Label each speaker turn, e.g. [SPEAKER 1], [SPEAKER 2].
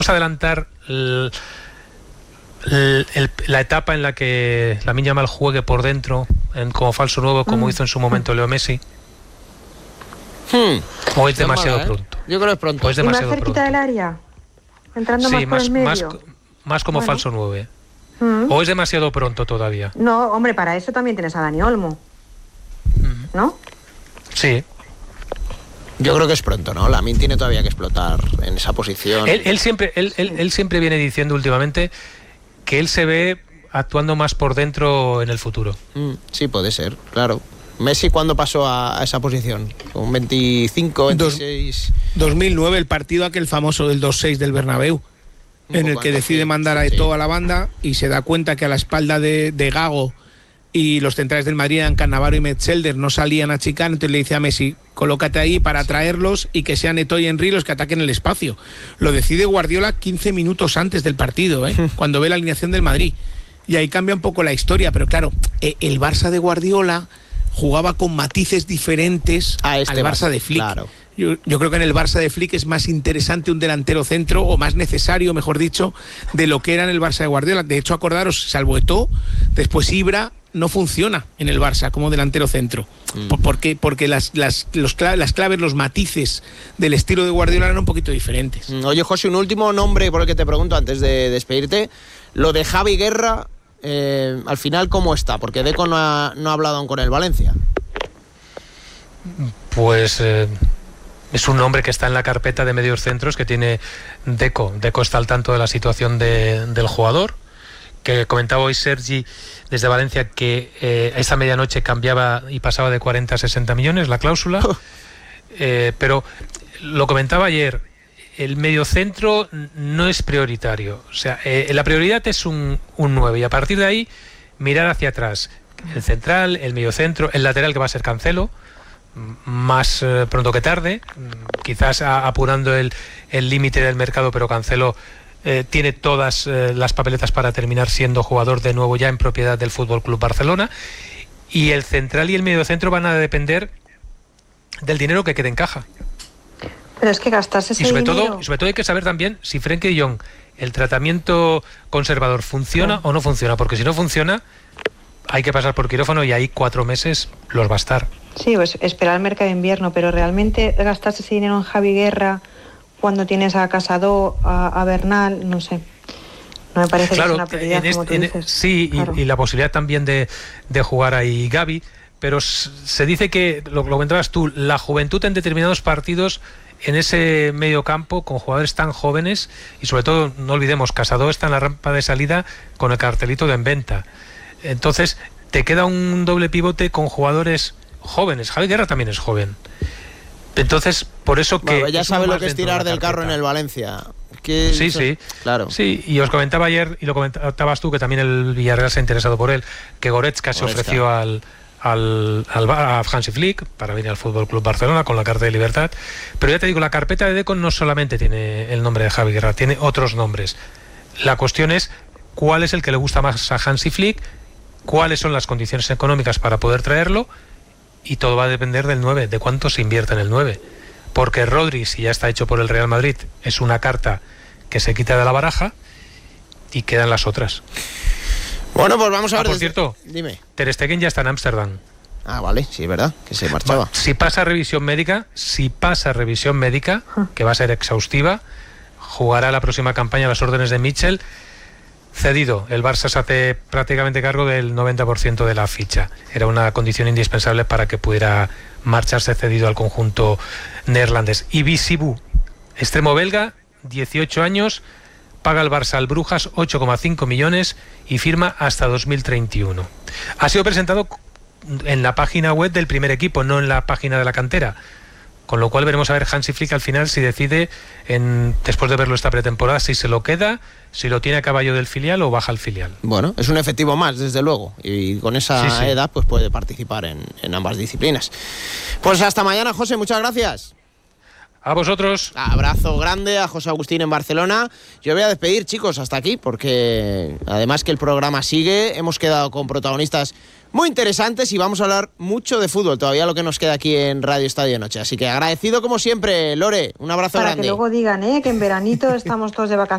[SPEAKER 1] adelantar la etapa en la que Lamine Yamal juegue por dentro como falso 9, como hizo en su momento Leo Messi? ¿O es demasiado pronto?
[SPEAKER 2] Yo creo que es pronto.
[SPEAKER 1] ¿O es demasiado
[SPEAKER 3] más cerquita
[SPEAKER 1] pronto?
[SPEAKER 3] del área, entrando más por el medio.
[SPEAKER 1] Más como falso 9. ¿O es demasiado pronto todavía?
[SPEAKER 3] No, hombre, para eso también tienes a Dani Olmo, ¿no?
[SPEAKER 1] Sí.
[SPEAKER 2] Yo creo que es pronto, ¿no? Lamine tiene todavía que explotar en esa posición.
[SPEAKER 1] Él siempre viene diciendo últimamente que él se ve actuando más por dentro en el futuro.
[SPEAKER 2] Sí, puede ser, claro. Messi, ¿cuándo pasó a esa posición? ¿Con 25, 26?
[SPEAKER 4] 2009, el partido aquel famoso del 2-6 del Bernabéu, en el que decide mandar a Eto'o a la banda y se da cuenta que a la espalda de Gago y los centrales del Madrid, Cannavaro y Metzelder, no salían a achicar. Entonces le dice a Messi: colócate ahí para atraerlos y que sean Eto'o y Henry los que ataquen el espacio. Lo decide Guardiola 15 minutos antes del partido, cuando ve la alineación del Madrid. Y ahí cambia un poco la historia, pero claro, el Barça de Guardiola jugaba con matices diferentes al Barça de Flick.
[SPEAKER 2] Claro.
[SPEAKER 4] Yo creo que en el Barça de Flick es más interesante un delantero centro, o más necesario, mejor dicho, de lo que era en el Barça de Guardiola. De hecho, acordaros, salvo Eto'o, después Ibra no funciona en el Barça como delantero centro. Porque las claves, los matices del estilo de Guardiola eran un poquito diferentes.
[SPEAKER 2] Oye, José, un último nombre por el que te pregunto antes de despedirte. Lo de Javi Guerra, al final, ¿cómo está? Porque Deco no ha hablado aún con el Valencia.
[SPEAKER 1] Pues es un nombre que está en la carpeta de medios centros que tiene Deco. Deco está al tanto de la situación del jugador, que comentaba hoy Sergi desde Valencia que esta medianoche cambiaba y pasaba de 40 a 60 millones la cláusula. Pero lo comentaba ayer, el mediocentro no es prioritario. O sea, la prioridad es un 9, y a partir de ahí mirar hacia atrás. El central, el mediocentro, el lateral, que va a ser Cancelo, más pronto que tarde, quizás apurando el límite del mercado, pero Cancelo tiene todas las papeletas para terminar siendo jugador de nuevo ya en propiedad del Fútbol Club Barcelona. Y el central y el mediocentro van a depender del dinero que quede en caja.
[SPEAKER 3] Pero es que gastarse ese dinero...
[SPEAKER 1] Y sobre todo hay que saber también si Frenkie de Jong, el tratamiento conservador, funciona o no funciona, porque si no funciona hay que pasar por quirófano y ahí 4 meses los va a estar.
[SPEAKER 3] Sí, pues esperar el mercado de invierno, pero realmente gastarse ese dinero en Javi Guerra cuando tienes a Casado, a Bernal, no sé. No me parece que es una prioridad, como tú dices.
[SPEAKER 1] Sí, claro. y la posibilidad también de jugar ahí Gavi, pero se dice que, lo comentabas tú, la juventud en determinados partidos en ese medio campo con jugadores tan jóvenes, y sobre todo, no olvidemos, Casado está en la rampa de salida con el cartelito de en venta. Entonces, te queda un doble pivote con jugadores jóvenes. Javi Guerra también es joven. Entonces, por eso que...
[SPEAKER 2] Bueno, ya sabe lo que es tirar del carro en el Valencia.
[SPEAKER 1] Sí,
[SPEAKER 2] claro.
[SPEAKER 1] Sí, y os comentaba ayer, y lo comentabas tú, que también el Villarreal se ha interesado por él, que Goretzka se ofreció a Hansi Flick para venir al Fútbol Club Barcelona con la carta de libertad. Pero ya te digo, la carpeta de Deco no solamente tiene el nombre de Javi Guerra, tiene otros nombres. La cuestión es cuál es el que le gusta más a Hansi Flick, cuáles son las condiciones económicas para poder traerlo, y todo va a depender del 9, de cuánto se invierte en el 9. Porque Rodri, si ya está hecho por el Real Madrid, es una carta que se quita de la baraja y quedan las otras.
[SPEAKER 2] Bueno, pues vamos a ver.
[SPEAKER 1] Por cierto,
[SPEAKER 2] dime.
[SPEAKER 1] Ter Stegen ya está en Ámsterdam.
[SPEAKER 2] Ah, vale, sí, es verdad, que se marchaba.
[SPEAKER 1] Si pasa revisión médica, que va a ser exhaustiva, jugará la próxima campaña a las órdenes de Mitchell. Cedido, el Barça se hace prácticamente cargo del 90% de la ficha. Era una condición indispensable para que pudiera marcharse cedido al conjunto neerlandés. Y Bisibu, extremo belga, 18 años, paga el Barça al Brujas 8,5 millones y firma hasta 2031. Ha sido presentado en la página web del primer equipo, no en la página de la cantera. Con lo cual veremos a ver Hansi Flick al final si decide, después de verlo esta pretemporada, si se lo queda, si lo tiene a caballo del filial o baja al filial.
[SPEAKER 2] Bueno, es un efectivo más, desde luego. Y con esa edad pues puede participar en ambas disciplinas. Pues hasta mañana, José, muchas gracias.
[SPEAKER 1] A vosotros.
[SPEAKER 2] Abrazo grande a José Agustín en Barcelona. Yo voy a despedir, chicos, hasta aquí, porque además que el programa sigue, hemos quedado con protagonistas muy interesantes y vamos a hablar mucho de fútbol, todavía lo que nos queda aquí en Radio Estadio Noche. Así que agradecido como siempre, Lore, un abrazo grande.
[SPEAKER 3] Para que luego digan que en veranito estamos todos de vacaciones.